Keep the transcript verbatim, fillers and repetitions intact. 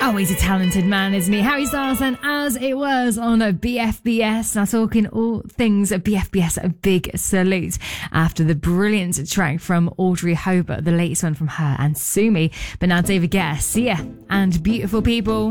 Oh, he's a talented man, isn't he? Harry Styles, and As It Was on a B F B S. Now, talking all things B F B S, a big salute after the brilliant track from Audrey Hobart, the latest one from her and Sumi. But now, David Guetta, Sia, and Beautiful People.